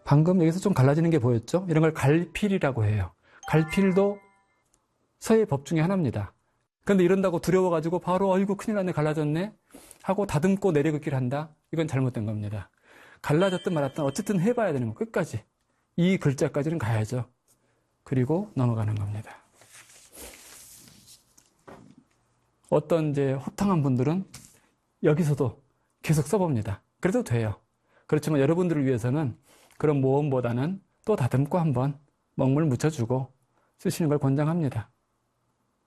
방금 여기서 좀 갈라지는 게 보였죠? 이런 걸 갈필이라고 해요. 갈필도 서예 법 중에 하나입니다. 그런데 이런다고 두려워가지고 바로 어이구 큰일 났네 갈라졌네 하고 다듬고 내려긋기를 한다? 이건 잘못된 겁니다. 갈라졌든 말았든 어쨌든 해봐야 되는 거 끝까지. 이 글자까지는 가야죠. 그리고 넘어가는 겁니다. 어떤 이제 호탕한 분들은 여기서도 계속 써봅니다. 그래도 돼요. 그렇지만 여러분들을 위해서는 그런 모험보다는 또 다듬고 한번 먹물 묻혀주고 쓰시는 걸 권장합니다.